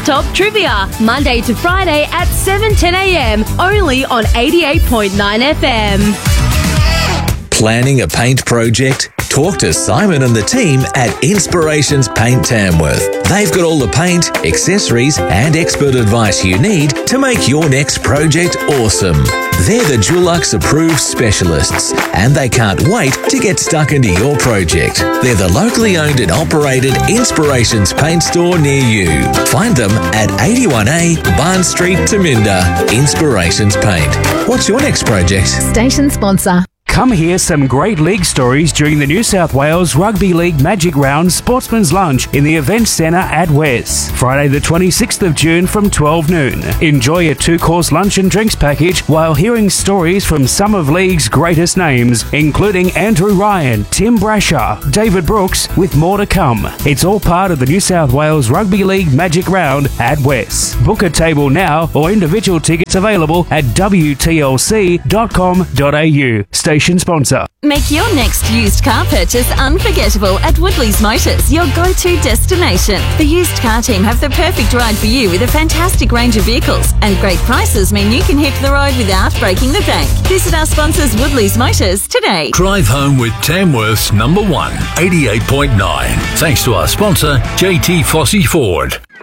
Top Trivia, Monday to Friday at 7:10am, only on 88.9 FM. Planning a paint project? Talk to Simon and the team at Inspirations Paint Tamworth. They've got all the paint, accessories and expert advice you need to make your next project awesome. They're the Dulux approved specialists and they can't wait to get stuck into your project. They're the locally owned and operated Inspirations Paint store near you. Find them at 81A Barn Street, Taminda. Inspirations Paint. What's your next project? Station sponsor. Come hear some great league stories during the New South Wales Rugby League Magic Round Sportsman's Lunch in the Event Centre at Wes, Friday the 26th of June from 12 noon. Enjoy a 2-course lunch and drinks package while hearing stories from some of League's greatest names, including Andrew Ryan, Tim Brasher, David Brooks, with more to come. It's all part of the New South Wales Rugby League Magic Round at Wes. Book a table now or individual tickets available at wtlc.com.au. Station sponsor. Make your next used car purchase unforgettable at Woodley's Motors, your go-to destination. The used car team have the perfect ride for you with a fantastic range of vehicles, and great prices mean you can hit the road without breaking the bank. Visit our sponsors Woodley's Motors today. Drive home with Tamworth's number one, 88.9. Thanks to our sponsor, JT Fossey Ford.